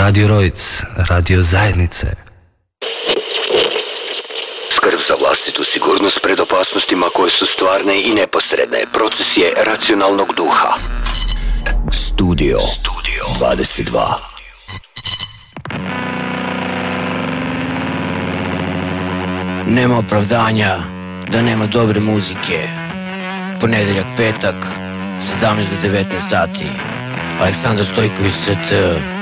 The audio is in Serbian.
Radio Rojc, radio zajednice. Skrb za vlastitu sigurnost pred opasnostima koje su stvarne i neposredne. Proces je racionalnog duha. Studio 22. Nema opravdanja da nema dobre muzike. Ponedeljak, petak, 17 do 19 sati. Aleksandar Stojković ZT.